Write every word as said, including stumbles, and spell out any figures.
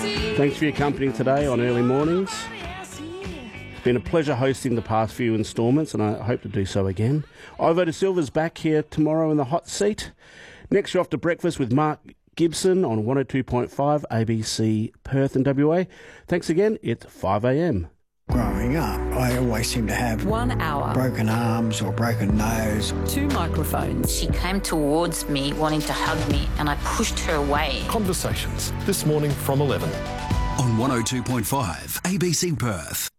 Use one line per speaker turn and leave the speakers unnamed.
Thanks for your company today on Early Mornings. It's been a pleasure hosting the past few instalments, and I hope to do so again. Ivo De Silva's back here tomorrow in the hot seat. Next, you're off to breakfast with Mark Gibson on one oh two point five A B C Perth and W A. Thanks again. It's five a m.
Growing up, I always seem to have
one hour,
broken arms or broken nose.
Two microphones.
She came towards me wanting to hug me and I pushed her away.
Conversations this morning from eleven.
On one oh two point five A B C Perth.